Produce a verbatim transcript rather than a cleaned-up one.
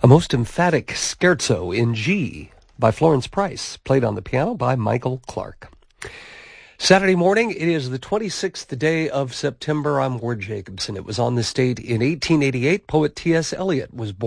A most emphatic scherzo in G by Florence Price, played on the piano by Michael Clark. Saturday morning, it is the twenty-sixth day of September. I'm Ward Jacobson. It was on this date in eighteen eighty-eight, poet T S. Eliot was born.